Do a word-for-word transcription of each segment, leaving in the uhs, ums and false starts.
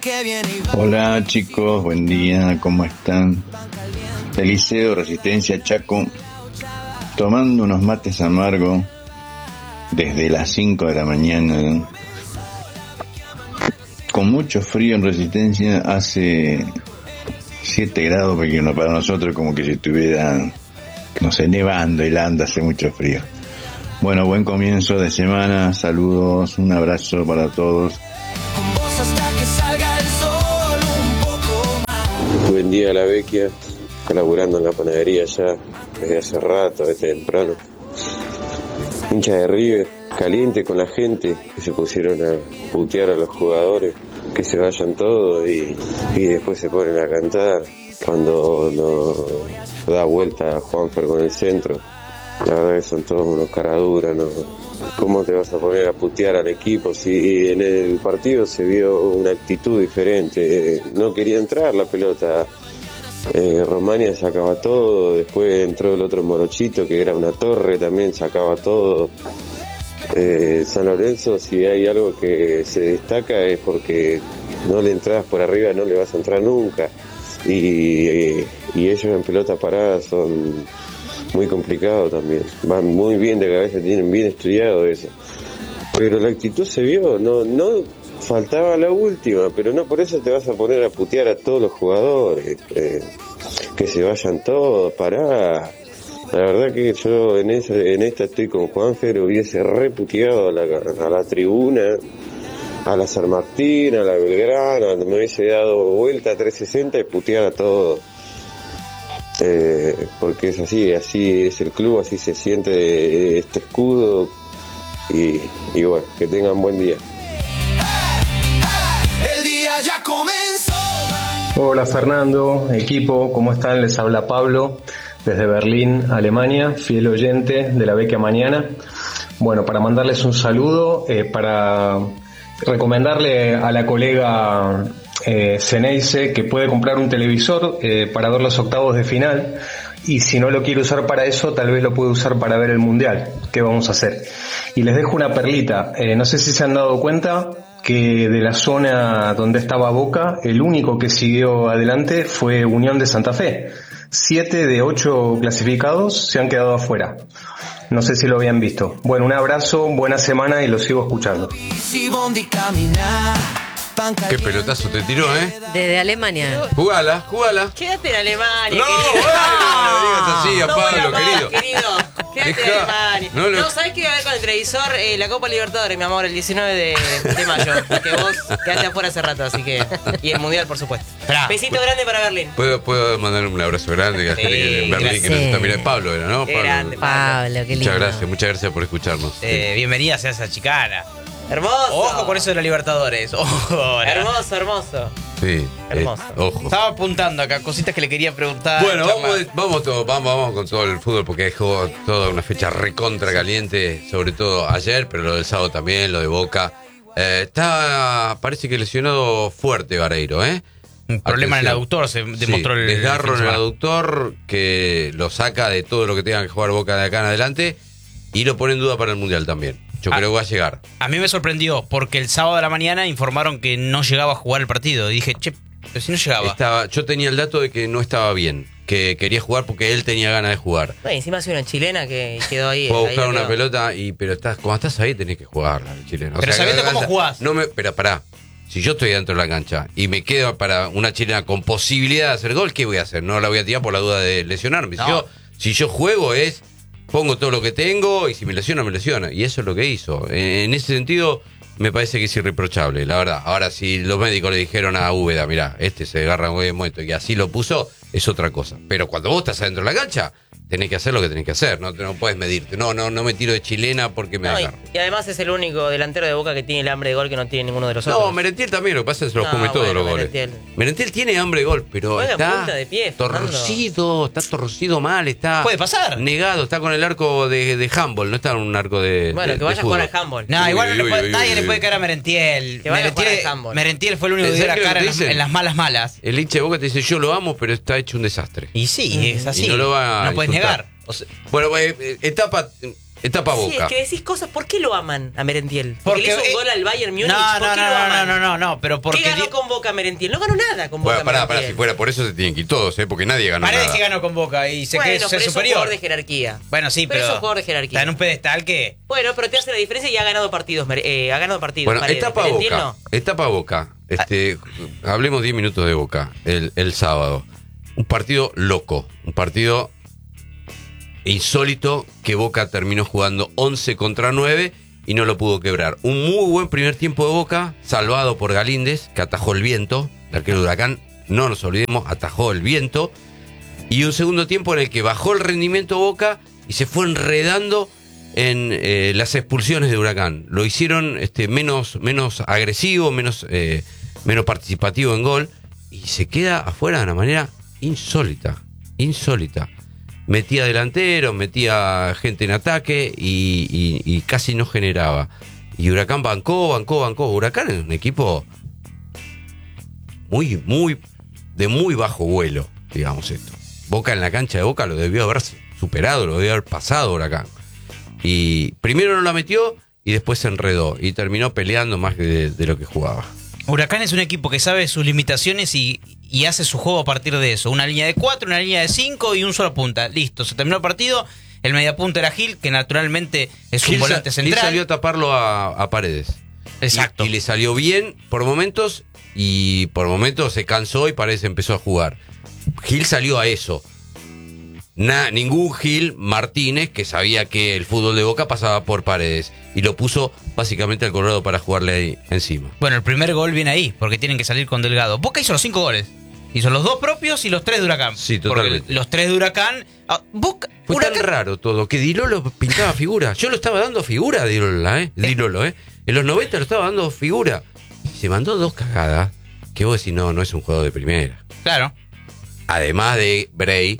Hola chicos, buen día, ¿cómo están? Eliseo, Resistencia Chaco, tomando unos mates amargos desde las cinco de la mañana, con mucho frío en Resistencia, hace siete grados, porque para nosotros como que si estuviera, no sé, nevando, helando, hace mucho frío. Bueno, buen comienzo de semana, saludos, un abrazo para todos. Buen día, la Vecchia, colaborando en la panadería ya desde hace rato, desde temprano. Hincha de River, caliente con la gente, que se pusieron a putear a los jugadores, que se vayan todos y, y después se ponen a cantar cuando no da vuelta a Juanfer con el centro. La verdad que son todos unos caraduras, ¿no? ¿Cómo te vas a poner a putear al equipo si en el partido se vio una actitud diferente? No quería entrar la pelota. Eh, Romania sacaba todo, después entró el otro morochito que era una torre, también sacaba todo. Eh, San Lorenzo, si hay algo que se destaca es porque no le entras por arriba, no le vas a entrar nunca. Y, y, y ellos en pelota parada son muy complicados también. Van muy bien de cabeza, tienen bien estudiado eso. Pero la actitud se vio, no, no faltaba la última, pero no por eso te vas a poner a putear a todos los jugadores. Eh, que se vayan todos, pará. La verdad que yo en esa, en esta estoy con Juanfer, hubiese reputeado a la, a la tribuna, a la San Martín, a la Belgrano, me hubiese dado vuelta a trescientos sesenta y putear a todos. Eh, porque es así, así es el club, así se siente este escudo y, y bueno, que tengan buen día. El día ya comenzó. Hola Fernando, equipo, ¿cómo están? Les habla Pablo desde Berlín, Alemania, fiel oyente de la Vecchia Mañana. Bueno, para mandarles un saludo, eh, para recomendarle a la colega eh, Ceneice que puede comprar un televisor eh, para ver los octavos de final, y si no lo quiere usar para eso, tal vez lo puede usar para ver el Mundial. ¿Qué vamos a hacer? Y les dejo una perlita, eh, no sé si se han dado cuenta que de la zona donde estaba Boca, el único que siguió adelante fue Unión de Santa Fe. Siete de ocho clasificados se han quedado afuera. No sé si lo habían visto. Bueno, un abrazo, buena semana y lo sigo escuchando. Qué pelotazo te tiró, ¿eh? Desde Alemania. Jugala, jugala. Quédate en Alemania. No, querido. bueno, no le digas así a No Pablo, voy a querido. más, querido. Quédate Deja, en Alemania. no No, lo- ¿sabés qué va a ver con el televisor? Eh, la Copa Libertadores, mi amor, el diecinueve de, de mayo. Que vos quedaste afuera hace rato, así que... Y el Mundial, por supuesto. Esperá. Besito grande para Berlín. ¿Puedo, puedo mandar un abrazo grande a Sí, en Berlín que nos sí. está mirando? Pablo era, ¿no? Qué Pablo. grande, Pablo, qué lindo. Muchas gracias, muchas gracias por escucharnos. Eh, bienvenida sea esa chicana. Hermoso. Ojo con eso de la Libertadores. Ojo. ahora. Hermoso, hermoso. Sí, Hermoso. eh, ojo. Estaba apuntando acá cositas que le quería preguntar. Bueno, charlar. vamos, vamos, todo, vamos, vamos con todo el fútbol porque dejó toda una fecha recontra caliente, sobre todo ayer, pero lo del sábado también, lo de Boca. Eh, está, parece que lesionado fuerte Vareiro, ¿eh? Un problema en el Atención. aductor se demostró Sí, el desgarro fin de en el semana. aductor que lo saca de todo lo que tenga que jugar Boca de acá en adelante y lo pone en duda para el Mundial también. Yo Ah. creo que va a llegar. A mí me sorprendió porque el sábado de la mañana informaron que no llegaba a jugar el partido. Y dije, che, pero si no llegaba. Estaba, yo tenía el dato de que no estaba bien, que quería jugar porque él tenía ganas de jugar. No, y encima soy una chilena que quedó ahí. Puedo ahí buscar lo una quedó. pelota, y pero estás, cuando estás ahí tenés que jugarla, el chileno. O Pero sabiendo cómo jugás. No me, pero pará, si yo estoy dentro de la cancha y me quedo para una chilena con posibilidad de hacer gol, ¿qué voy a hacer? No la voy a tirar por la duda de lesionarme. Si, No. yo, si yo juego es, pongo todo lo que tengo y si me lesiona, me lesiona. Y eso es lo que hizo. En, en ese sentido, me parece que es irreprochable, la verdad. Ahora, si los médicos le dijeron a Úbeda, mirá, este se agarra muy muerto y así lo puso, es otra cosa. Pero cuando vos estás adentro de la cancha, tenés que hacer lo que tenés que hacer, no, no puedes medirte. No, no, no me tiro de chilena porque me No, y, agarro. y además es el único delantero de Boca que tiene el hambre de gol que no tiene ninguno de los otros. No, Merentiel también, lo que pasa es que se los No, come todos bueno, los goles. Merentiel. Merentiel tiene hambre de gol, pero Juega en está punta de pie, Fernando. torcido, está torcido mal, está Puede pasar. negado, está con el arco de, de handball, no está en un arco de Bueno, de- que vaya de a jugar fútbol. al handball. No, Uy, igual no uy, le puede- uy, nadie uy, le uy. puede caer a Merentiel. Que vaya a jugar Merentiel, al handball. Merentiel fue el único que dio la ¿Sabés qué cara te en, dicen? en las malas malas. El hincha de Boca te dice, yo lo amo, pero está hecho un desastre. Y sí, es así. Y no lo va a puedes insultar. negar. O sea, bueno, eh, eh, etapa, Etapa Sí, Boca. es que decís cosas. ¿Por qué lo aman a Merentiel? Porque, Porque le hizo un eh, gol al Bayern Múnich. No, ¿Por no, qué no, lo no, aman? no, no, no, pero porque ¿Qué ganó di- con Boca Merentiel? No ganó nada con Boca Bueno, pará, Merentiel. pará, si fuera por eso se tienen que ir todos, ¿eh? Porque nadie ganó Paredes nada. que ganó con Boca y se bueno, cree pero ser es un superior. jugador de jerarquía. Bueno, sí, Pero pero, es un jugador de jerarquía. está en un pedestal que... Bueno, pero te hace la diferencia y ha ganado partidos. Mer- Eh, ha ganado partidos. Bueno, Paredes. etapa Merentiel Boca. no. Etapa Boca. Este, hablemos diez minutos de Boca el, el sábado. Un partido loco. Un partido insólito que Boca terminó jugando once contra nueve y no lo pudo quebrar. Un muy buen primer tiempo de Boca, salvado por Galíndez, que atajó el viento. El arquero de Huracán, no nos olvidemos, atajó el viento. Y un segundo tiempo en el que bajó el rendimiento Boca y se fue enredando en eh, las expulsiones de Huracán. Lo hicieron este, menos, menos agresivo, menos, eh, menos participativo en gol y se queda afuera de una manera insólita, insólita. Metía delanteros, metía gente en ataque y, y, y casi no generaba. Y Huracán bancó, bancó, bancó. Huracán es un equipo muy, muy, de muy bajo vuelo, digamos esto. Boca en la cancha de Boca lo debió haber superado, lo debió haber pasado Huracán. Y primero no la metió y después se enredó y terminó peleando más de, de lo que jugaba. Huracán es un equipo que sabe sus limitaciones y, y hace su juego a partir de eso. Una línea de cuatro, una línea de cinco y un solo punta. Listo, se terminó el partido. El mediapunta era Gil, que naturalmente es un Gil volante sa- Gil central. salió a taparlo a, a Paredes. Exacto. Y, y le salió bien por momentos y por momentos se cansó y Paredes empezó a jugar. Gil salió a eso. Na- ningún Gil Martínez que sabía que el fútbol de Boca pasaba por Paredes y lo puso básicamente al Colorado para jugarle ahí encima. Bueno, el primer gol viene ahí, porque tienen que salir con Delgado. Boca hizo los cinco goles. Hizo los dos propios y los tres de Huracán. Sí, Porque totalmente. los tres de Huracán... ah, Boca, Fue Huracán... tan raro todo que Di Lolo pintaba figura. Yo lo estaba dando figura a Di Lolo, ¿eh? Di Lolo, ¿eh? En los noventa lo estaba dando figura. Y se mandó dos cagadas que vos decís, no, no es un jugador de primera. Claro. Además de Bray,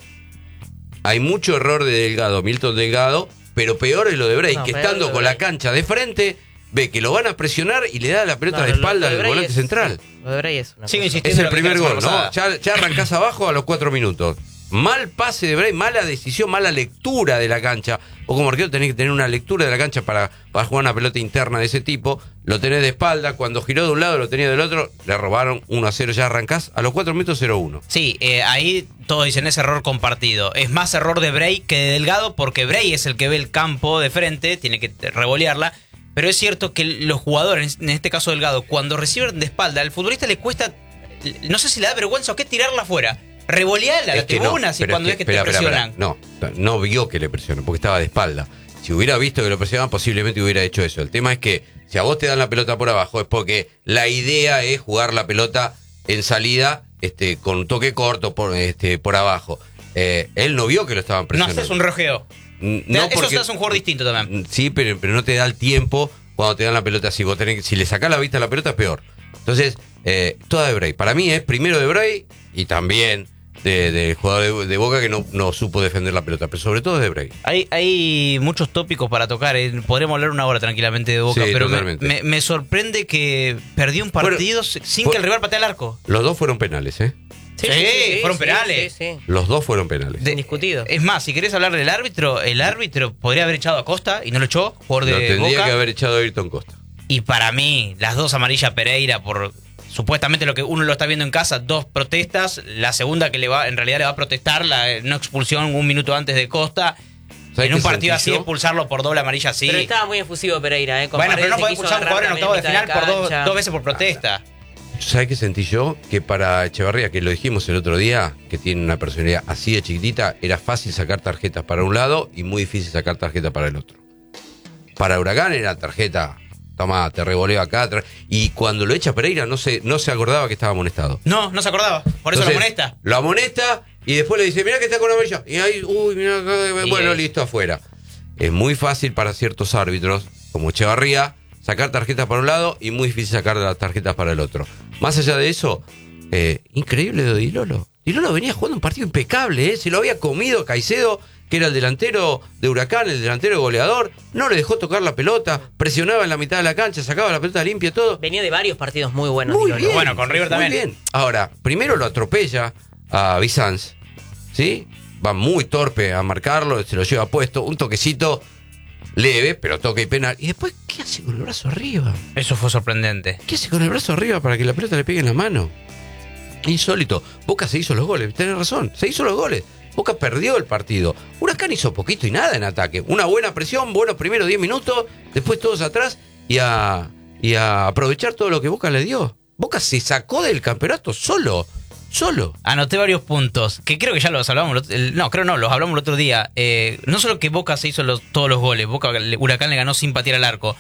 hay mucho error de Delgado, Milton Delgado, pero peor es lo de Bray, No, que peor estando lo de con Bray. la cancha de frente, ve que lo van a presionar y le da la pelota No, de lo- espalda lo de al Bray volante es- central. Lo de Bray es una Sigo cosa. insistiendo. Es el lo que primer dije la gol, semana ¿no? pasada. Ya, ya arrancás abajo a los cuatro minutos. Mal pase de Bray, mala decisión, mala lectura de la cancha. O como arquero tenés que tener una lectura de la cancha para, para jugar una pelota interna de ese tipo. Lo tenés de espalda, cuando giró de un lado lo tenía del otro, le robaron uno a cero, ya arrancás a los cuatro minutos cero uno. Sí, eh, ahí todos dicen es error compartido. Es más error de Bray que de Delgado, porque Bray es el que ve el campo de frente, tiene que revolearla. Pero es cierto que los jugadores, en este caso Delgado, cuando reciben de espalda, al futbolista le cuesta, no sé si le da vergüenza o qué, tirarla afuera. Revolearla a la tribuna, si pero cuando es que, espera, te espera, presionan. espera. No, no vio que le presionan, porque estaba de espalda. Si hubiera visto que lo presionaban, posiblemente hubiera hecho eso. El tema es que si a vos te dan la pelota por abajo, es porque la idea es jugar la pelota en salida, este, con toque corto por, este, por abajo. Eh, él no vio que lo estaban No presionando. haces un rojeo. N- Te da- No eso porque- te hace un jugador distinto también. Sí, pero, pero no te da el tiempo cuando te dan la pelota así. Vos tenés, que- si le sacás la vista a la pelota es peor. Entonces, eh, toda de Bray. Para mí es primero de Bray y también de, de jugador de, de Boca que no, no supo defender la pelota, pero sobre todo de Bray. Hay, hay muchos tópicos para tocar. eh. Podríamos hablar una hora tranquilamente de Boca, Sí, pero me, totalmente. me- me sorprende que perdió un partido sin fue- que el rival patee al arco. Los dos fueron penales, ¿eh? Sí, fueron penales. Sí, sí. Los dos fueron penales. De- Indiscutido. Es más, si querés hablar del árbitro, el árbitro podría haber echado a Costa y no lo echó, jugador Lo de tendría Boca. que haber echado a Ayrton Costa. Y para mí, las dos amarillas Pereira por supuestamente lo que uno lo está viendo en casa, dos protestas, la segunda que le va, en realidad le va a protestar, la no expulsión un minuto antes de Costa. ¿Sabés En un qué partido sentí así, yo? expulsarlo por doble amarilla así. Pero estaba muy efusivo Pereira, ¿eh? Con Bueno, pero no Paredes puede se quiso expulsar a un jugador en agarrar octavo de también final en por mitad dos, de cancha. dos veces por protesta. ¿Sabes qué sentí yo? Que para Echevarría, que lo dijimos el otro día, que tiene una personalidad así de chiquitita, era fácil sacar tarjetas para un lado y muy difícil sacar tarjeta para el otro. Para Huracán era tarjeta, toma, te revoleo acá. tra- Y cuando lo echa Pereira no se, no se acordaba que estaba amonestado. No, no se acordaba. Por eso Entonces, lo molesta. Lo amonesta y después le dice, mirá que está con amarilla. Y ahí, uy, mirá, acá, Y bueno, es- listo, afuera. Es muy fácil para ciertos árbitros, como Echevarría, sacar tarjetas para un lado y muy difícil sacar las tarjetas para el otro. Más allá de eso, eh, increíble lo de Di Lolo. Di Lolo venía jugando un partido impecable, ¿eh? Se lo había comido Caicedo, que era el delantero de Huracán, el delantero goleador. No le dejó tocar la pelota, presionaba en la mitad de la cancha, sacaba la pelota limpia, todo. Venía de varios partidos muy buenos. Muy Di Lolo. bien. Bueno, con River Muy también. bien. Ahora, primero lo atropella a Bizanz, ¿sí? Va muy torpe a marcarlo, se lo lleva puesto, un toquecito, leve, pero toca y penal. Y después, ¿qué hace con el brazo arriba? Eso fue sorprendente. ¿Qué hace con el brazo arriba para que la pelota le pegue en la mano? Insólito. Boca se hizo los goles, tenés razón, se hizo los goles. Boca perdió el partido. Huracán hizo poquito y nada en ataque. Una buena presión, buenos primeros diez minutos, después todos atrás y a, y a aprovechar todo lo que Boca le dio. Boca se sacó del campeonato solo. Solo. Anoté varios puntos, que creo que ya los hablamos, el, no, creo no, los hablamos el otro día. Eh, no solo que Boca se hizo los, todos los goles, Boca, Huracán le ganó sin patear al arco.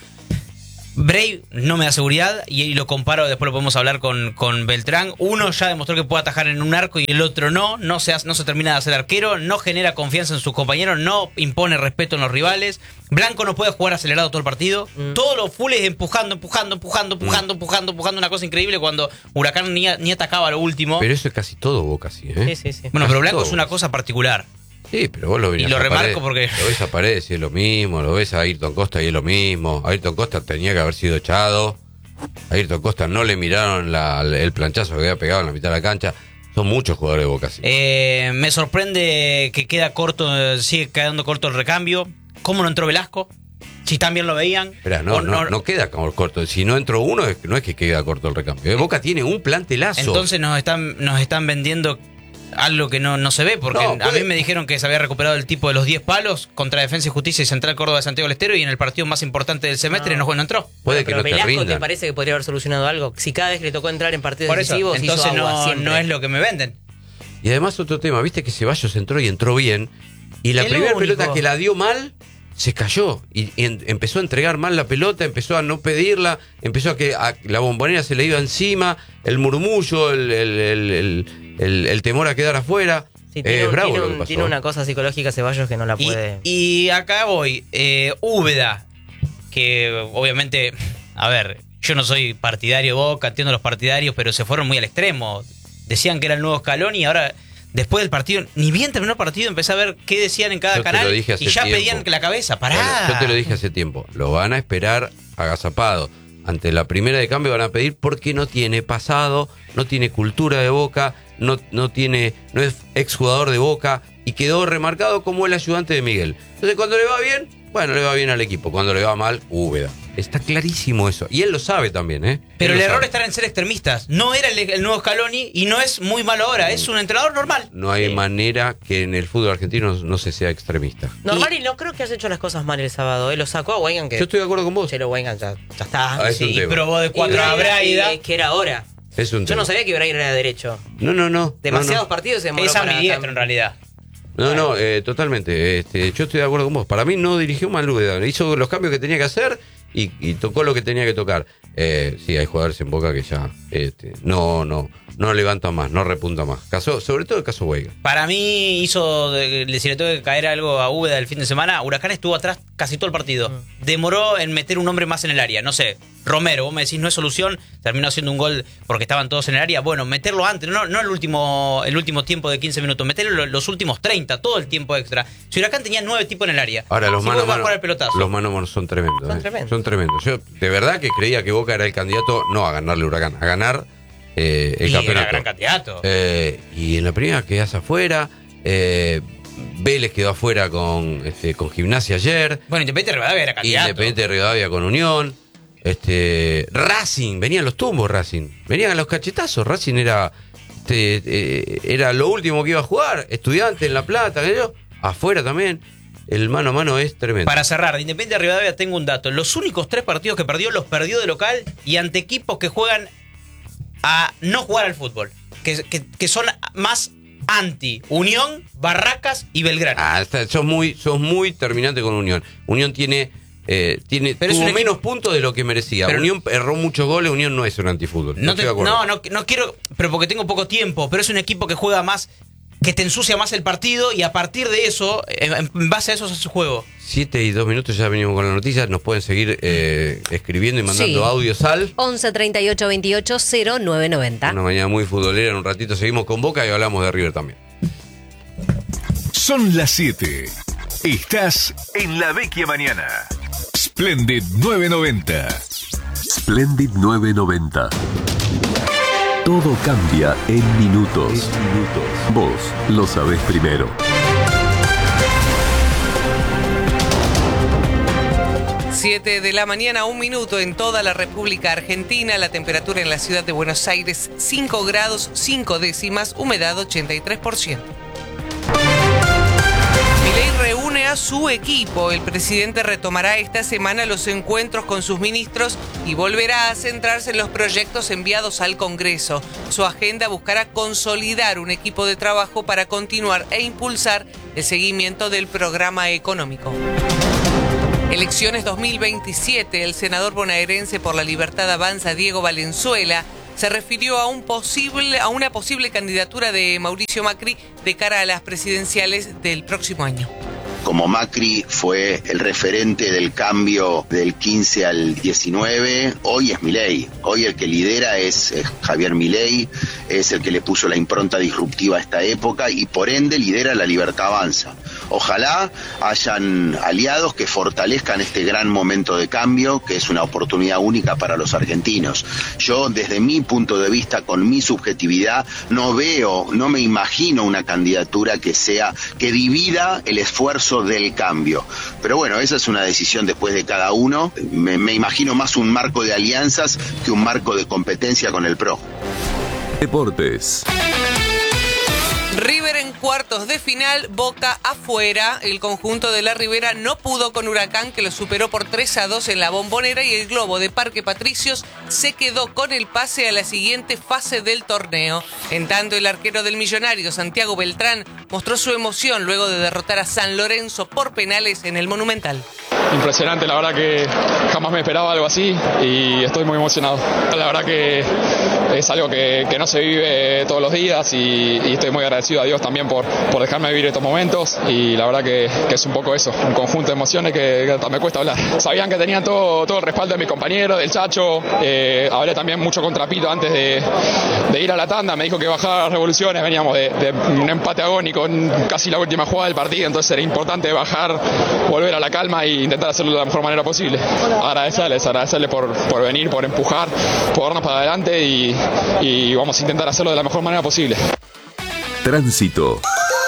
Bray no me da seguridad y, y lo comparo, después lo podemos hablar con, con Beltrán. Uno ya demostró que puede atajar en un arco y el otro no, no se, hace, no se termina de hacer arquero, no genera confianza en sus compañeros, no impone respeto en los rivales. Blanco no puede jugar acelerado todo el partido. Mm. Todos los fulls empujando, empujando, empujando, empujando, mm. empujando, empujando, una cosa increíble cuando Huracán ni, ni atacaba a lo último. Pero eso es casi todo Boca, sí, ¿eh? Sí, sí, sí. Bueno, casi pero Blanco todo. Es una cosa particular. Sí, pero vos lo ves. Y lo remarco porque... Lo ves a Paredes y es lo mismo, lo ves a Ayrton Costa y es lo mismo. Ayrton Costa tenía que haber sido echado. A Ayrton Costa no le miraron la, el planchazo que había pegado en la mitad de la cancha. Son muchos jugadores de Boca, sí. Eh, me sorprende que queda corto, sigue quedando corto el recambio. ¿Cómo no entró Velasco? Si también lo veían. Espera, no, no, no, no queda como corto. Si no entró uno, no es que queda corto el recambio. Boca tiene un plantelazo. Entonces nos están, nos están vendiendo algo que no, no se ve, porque no, puede... a mí me dijeron que se había recuperado el tipo de los diez palos contra Defensa y Justicia y Central Córdoba de Santiago del Estero, y en el partido más importante del semestre no, no, no entró. Puede bueno, que no Velasco, te rindan. ¿te parece que podría haber solucionado algo? Si cada vez que le tocó entrar en partidos Por eso, decisivos entonces hizo agua no, siempre. no es lo que me venden. Y además otro tema, viste que Ceballos entró y entró bien, y la el primera único. pelota que la dio mal se cayó y, y en, empezó a entregar mal la pelota, empezó a no pedirla, empezó a que a, la bombonera se le iba encima, el murmullo, el, el, el, el, el, el temor a quedar afuera. Sí, tiene, eh, un, bravo tiene, lo que un, pasó. tiene una cosa psicológica Ceballos que no la puede... Y, y acá voy, eh, Úbeda, que obviamente, a ver, yo no soy partidario de Boca, entiendo los partidarios, pero se fueron muy al extremo. Decían que era el nuevo escalón y ahora, después del partido, ni bien terminó el partido, empecé a ver qué decían en cada Yo te canal lo dije hace y ya tiempo. pedían la cabeza, pará. Bueno, yo te lo dije hace tiempo, lo van a esperar agazapado. Ante la primera de cambio van a pedir porque no tiene pasado, no tiene cultura de Boca, no, no tiene, no es exjugador de Boca y quedó remarcado como el ayudante de Miguel. Entonces cuando le va bien, bueno, le va bien al equipo, cuando le va mal, Úbeda. Está clarísimo eso. Y él lo sabe también, ¿eh? Pero Él el lo error sabe. está en ser extremistas. No era el, el nuevo Scaloni y no es muy malo ahora, es un entrenador normal. No hay Sí. manera que en el fútbol argentino no, no se sea extremista. Normal y no creo que has hecho las cosas mal el sábado. ¿eh? Lo sacó a Weigand que... Yo estoy de acuerdo con vos. Chelo Weigand ya, ya está. Ah, es un Sí, y tema. probó de Y cuatro a Braida. y que era hora. Es un Yo tema. no sabía que Braida era derecho. No, no, no. Demasiados no, no. partidos se demoró Es para... ambidiestro en realidad. No, no, eh, totalmente. Este, yo estoy de acuerdo con vos. Para mí no dirigió mal Úbeda. Hizo los cambios que tenía que hacer y, y tocó lo que tenía que tocar. Eh, sí, hay jugadores en Boca que ya este, no, no, no levantan más, no repunta más. Caso, sobre todo el caso Weiga. Para mí hizo, de- si le tuve que caer algo a Úbeda el fin de semana, Huracán estuvo atrás casi todo el partido. Demoró en meter un hombre más en el área. No sé, Romero, vos me decís no es solución, terminó haciendo un gol porque estaban todos en el área. Bueno, meterlo antes, no, no el último el último tiempo de quince minutos, meterlo lo- los últimos treinta, todo el tiempo extra. Si Huracán tenía nueve tipos en el área. Ahora, los si mano a vos vas a mano, jugar el pelotazo. los mano a mano son tremendos. Son eh. tremendos. Son tremendos. Yo de verdad que creía que Boca era el candidato, no a ganarle a Huracán, a ganar eh, el Y era campeonato. gran candidato. Eh, y en la primera quedás afuera. Eh, Vélez quedó afuera con, este, con Gimnasia ayer. Bueno, Independiente de Rivadavia era candidato. Independiente de Rivadavia con Unión. Este, Racing, venían los tumbos Racing. Venían a los cachetazos. Racing era, este, eh, era lo último que iba a jugar. Estudiante en La Plata, ¿qué sé yo? Afuera también. El mano a mano es tremendo. Para cerrar, de Independiente de Rivadavia tengo un dato. Los únicos tres partidos que perdió, los perdió de local y ante equipos que juegan a no jugar al fútbol. Que, que, que son más anti. Unión, Barracas y Belgrano. Ah, está, sos muy, sos muy terminante con Unión. Unión tiene, eh, tiene Pero es tuvo un equipo- menos puntos de lo que merecía. Pero- Unión erró muchos goles. Unión no es un antifútbol. No, No, estoy te- de acuerdo. no, no, no quiero, pero porque tengo poco tiempo, pero es un equipo que juega más, que te ensucia más el partido y a partir de eso, en, en base a eso se hace su juego. Siete y dos minutos ya venimos con las noticias. Nos pueden seguir eh, escribiendo y mandando Sí. audios al... once treinta y ocho veintiocho cero nueve noventa. Una mañana muy futbolera. En un ratito seguimos con Boca y hablamos de River también. Son las siete. Estás en la Vecchia Mañana. Splendid nueve noventa. Splendid nueve noventa. Todo cambia en minutos. Vos lo sabés primero. siete de la mañana, un minuto en toda la República Argentina. La temperatura en la ciudad de Buenos Aires, cinco grados, cinco décimas, humedad ochenta y tres por ciento. Milei reúne a su equipo. El presidente retomará esta semana los encuentros con sus ministros y volverá a centrarse en los proyectos enviados al Congreso. Su agenda buscará consolidar un equipo de trabajo para continuar e impulsar el seguimiento del programa económico. Elecciones dos mil veintisiete. El senador bonaerense por la Libertad Avanza, Diego Valenzuela, se refirió a, un posible, a una posible candidatura de Mauricio Macri de cara a las presidenciales del próximo año. Como Macri fue el referente del cambio del quince al diecinueve, hoy es Milei. Hoy el que lidera es, es Javier Milei, es el que le puso la impronta disruptiva a esta época y por ende lidera la Libertad Avanza. Ojalá hayan aliados que fortalezcan este gran momento de cambio, que es una oportunidad única para los argentinos. Yo, desde mi punto de vista, con mi subjetividad, no veo, no me imagino una candidatura que sea, que divida el esfuerzo del cambio. Pero bueno, esa es una decisión después de cada uno. Me, me imagino más un marco de alianzas que un marco de competencia con el P R O. Deportes. River en cuartos de final, Boca afuera. El conjunto de la Ribera no pudo con Huracán, que lo superó por tres a dos en la Bombonera, y el Globo de Parque Patricios se quedó con el pase a la siguiente fase del torneo. En tanto, el arquero del Millonario, Santiago Beltrán, mostró su emoción luego de derrotar a San Lorenzo por penales en el Monumental. Impresionante, la verdad que jamás me esperaba algo así y estoy muy emocionado. La verdad que es algo que, que no se vive todos los días y, y estoy muy agradecido a Dios también por, por dejarme vivir estos momentos, y la verdad que, que es un poco eso, un conjunto de emociones que, que hasta me cuesta hablar. Sabían que tenían todo, todo el respaldo de mis compañeros, del Chacho, eh, hablé también mucho con Trapito antes de, de ir a la tanda, me dijo que bajar revoluciones, veníamos de, de un empate agónico en casi la última jugada del partido, entonces era importante bajar, volver a la calma e intentar hacerlo de la mejor manera posible. Agradecerles, agradecerles por, por venir, por empujar, por darnos para adelante y, y vamos a intentar hacerlo de la mejor manera posible. Tránsito.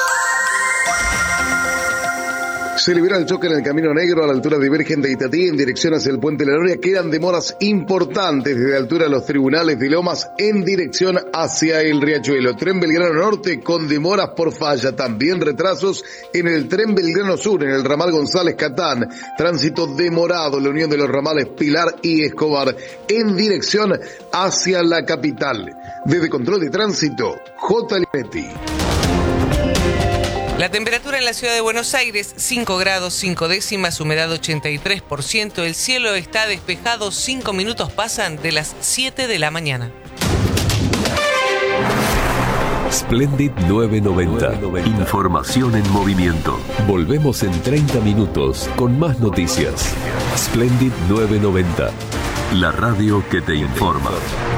Se libera el choque en el Camino Negro a la altura de Virgen de Itatí en dirección hacia el Puente de la Noria. Quedan demoras importantes desde la altura de los tribunales de Lomas en dirección hacia el Riachuelo. Tren Belgrano Norte con demoras por falla. También retrasos en el Tren Belgrano Sur, en el ramal González Catán. Tránsito demorado en la unión de los ramales Pilar y Escobar en dirección hacia la capital. Desde Control de Tránsito, J. Linetti. La temperatura en la ciudad de Buenos Aires, cinco grados, cinco décimas, humedad ochenta y tres por ciento. El cielo está despejado, cinco minutos pasan de las siete de la mañana. Splendid nueve noventa. Información en movimiento. Volvemos en treinta minutos con más noticias. Splendid nueve noventa. La radio que te informa.